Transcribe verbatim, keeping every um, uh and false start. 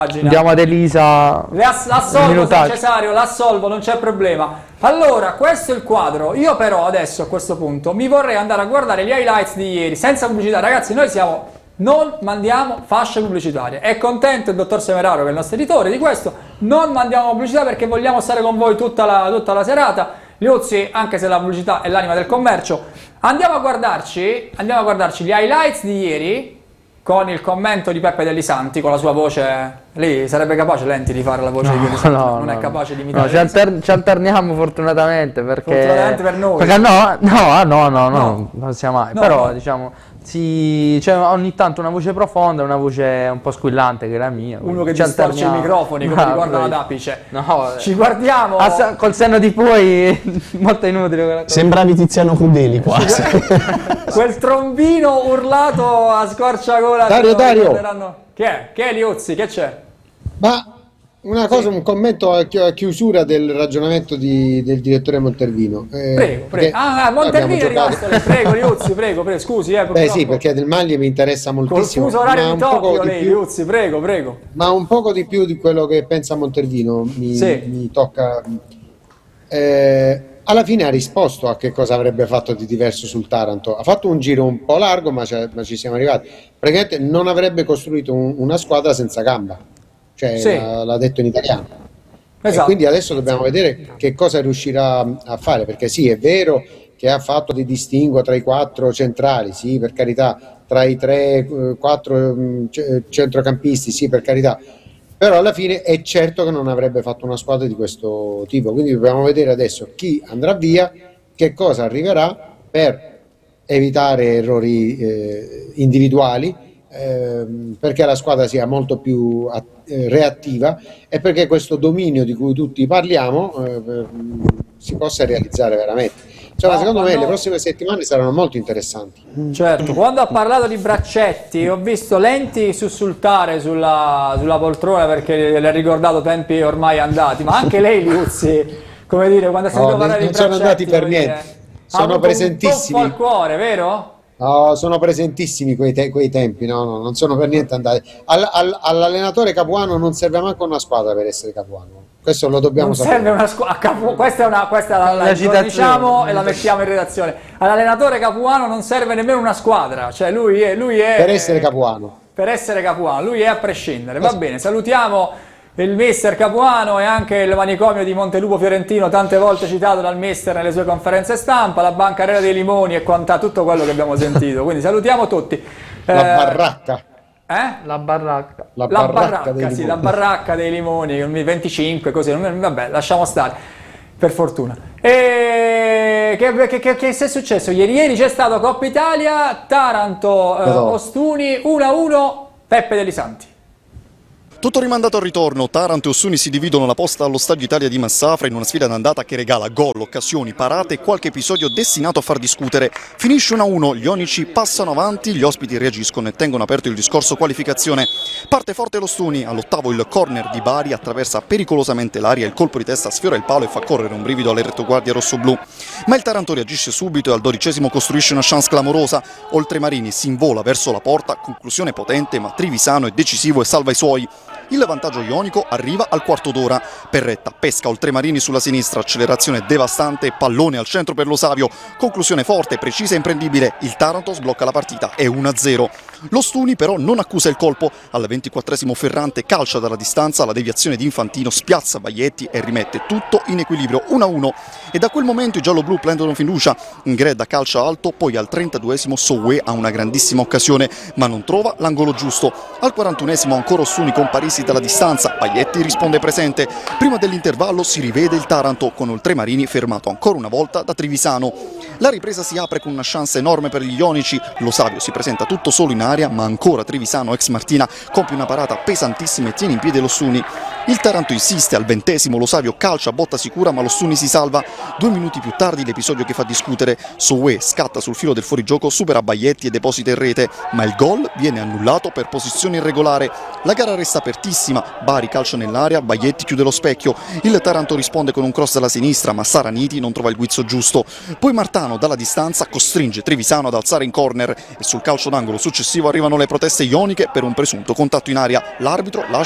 Andiamo ad Elisa. L'assolvo, San Cesario, l'assolvo, non c'è problema. Allora, questo è il quadro. Io però adesso a questo punto mi vorrei andare a guardare gli highlights di ieri, senza pubblicità. Ragazzi, noi siamo, non mandiamo fasce pubblicitarie. È contento il dottor Semeraro, che è il nostro editore, di questo. Non mandiamo pubblicità perché vogliamo stare con voi tutta la, tutta la serata. Liuzzi, anche se la pubblicità è l'anima del commercio. Andiamo a guardarci, andiamo a guardarci gli highlights di ieri, con il commento di Peppe Delisanti, con la sua voce. Lì sarebbe capace Lenti di fare la voce no, di Delisanti, no, non no, è capace di imitare. No, ci, alter ci alterniamo fortunatamente perché. Fortunatamente per noi. Perché no, no, no, no, no, non sia mai. No, Però no. diciamo, si, c'è ogni tanto una voce profonda e una voce un po' squillante che è la mia. Uno che distorce i microfoni, come no, ricorda poi... l'Adapice. No, ci guardiamo. A, col senno di poi, molto inutile quella cosa. Sembravi Tiziano Crudeli quasi. Quel trombino urlato a squarciagola. Dario, Dario. Che è? Che è Liuzzi? Che c'è? Ma una cosa, sì. Un commento a chiusura del ragionamento di, del direttore Montervino. Eh, prego, prego. Ah, ah Montervino è rimasto lì. Prego, Liuzzi, prego, prego. Scusi, eh, Beh sì, perché del Maglie mi interessa moltissimo. Col fuso orario di Tokyo, di lei, più, Liuzzi, prego, prego. Ma un poco di più di quello che pensa Montervino mi, sì. mi tocca. Eh, alla fine ha risposto a che cosa avrebbe fatto di diverso sul Taranto. Ha fatto un giro un po' largo, ma, ma ci siamo arrivati. Praticamente non avrebbe costruito un, una squadra senza gamba. Cioè, sì. l'ha detto in italiano. Esatto. E quindi adesso dobbiamo vedere che cosa riuscirà a fare, perché sì, è vero che ha fatto di distinguo tra i quattro centrali, sì, per carità, tra i tre, quattro centrocampisti, sì, per carità, però alla fine è certo che non avrebbe fatto una squadra di questo tipo, quindi dobbiamo vedere adesso chi andrà via, che cosa arriverà per evitare errori eh, individuali, eh, perché la squadra sia molto più eh, reattiva e perché questo dominio di cui tutti parliamo eh, si possa realizzare veramente. Insomma, no, secondo quando... me le prossime settimane saranno molto interessanti. Certo, quando ha parlato di braccetti ho visto Lenti sussultare sulla, sulla poltrona perché le ha ricordato tempi ormai andati, ma anche lei Liuzzi, come dire, quando ha sentito no, parlare di braccetti... Non sono andati per niente, dire, sono presentissimi. Un po' al cuore, vero? No, sono presentissimi quei, te quei tempi, no, no, non sono per niente andati. All, all, all'allenatore Capuano non serve manco una squadra per essere Capuano. Questo lo dobbiamo non sapere. Serve una squadra. Questa è una, questa la, la, la diciamo e la mettiamo in redazione. All'allenatore Capuano non serve nemmeno una squadra, cioè lui è, lui è per essere Capuano. Per essere Capuano, lui è a prescindere. Va bene, salutiamo il mister Capuano e anche il manicomio di Montelupo Fiorentino, tante volte citato dal mister nelle sue conferenze stampa, la bancarella dei limoni e quanta, tutto quello che abbiamo sentito. Quindi salutiamo tutti. La eh, baracca. Eh? La baracca. La, la baracca, baracca dei sì, limoni. La baracca dei limoni, venticinque, così, vabbè, lasciamo stare, per fortuna. E che, che, che, che è successo? Ieri, ieri c'è stato Coppa Italia, Taranto, eh, Ostuni, uno a uno, Peppe Delisanti. Tutto rimandato al ritorno, Taranto e Ostuni si dividono la posta allo Stadio Italia di Massafra in una sfida d'andata che regala gol, occasioni, parate e qualche episodio destinato a far discutere. Finisce uno a uno, gli onici passano avanti, gli ospiti reagiscono e tengono aperto il discorso qualificazione. Parte forte l'Ostuni, all'ottavo il corner di Bari attraversa pericolosamente l'aria, il colpo di testa sfiora il palo e fa correre un brivido alle retroguardie rossoblù. Ma il Taranto reagisce subito e al dodicesimo costruisce una chance clamorosa. Oltremarini si invola verso la porta, conclusione potente ma Trivisano è decisivo e salva i suoi. Il vantaggio ionico arriva al quarto d'ora. Perretta pesca Oltremarini sulla sinistra, accelerazione devastante, pallone al centro per lo Savio, conclusione forte, precisa e imprendibile. Il Taranto sblocca la partita, è uno a zero. L'Ostuni però non accusa il colpo. Al ventiquattresimo Ferrante calcia dalla distanza, la deviazione di Infantino spiazza Baglietti e rimette tutto in equilibrio, uno a uno. E da quel momento i gialloblu prendono fiducia. Ingredda calcia alto, poi al trentaduesimo Soué ha una grandissima occasione, ma non trova l'angolo giusto. Al quarantunesimo ancora Ostuni con Parisi dalla distanza, Baglietti risponde presente. Prima dell'intervallo si rivede il Taranto con Oltremarini fermato ancora una volta da Trivisano. La ripresa si apre con una chance enorme per gli ionici, lo Savio si presenta tutto solo in aria ma ancora Trivisano ex Martina compie una parata pesantissima e tiene in piede l'Ostuni. Il Taranto insiste, al ventesimo lo Savio calcia a botta sicura ma l'Ostuni si salva. Due minuti più tardi l'episodio che fa discutere, Soué scatta sul filo del fuorigioco, supera Baglietti e deposita in rete, ma il gol viene annullato per posizione irregolare. La gara resta apertissima, Bari calcia nell'area, Baglietti chiude lo specchio, il Taranto risponde con un cross dalla sinistra ma Saraniti non trova il guizzo giusto. Poi Martano dalla distanza costringe Trivisano ad alzare in corner e sul calcio d'angolo successivo arrivano le proteste ioniche per un presunto contatto in aria. L'arbitro lascia